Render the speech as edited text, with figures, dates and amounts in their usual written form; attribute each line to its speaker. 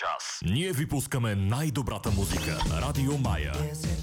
Speaker 1: час ние ви пускаме най-добрата музика. Радио Мая.